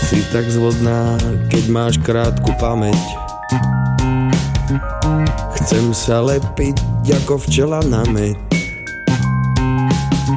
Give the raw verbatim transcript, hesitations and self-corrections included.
Si tak zvodná, keď máš krátku pamäť. Chcem sa lepiť ako včela na med.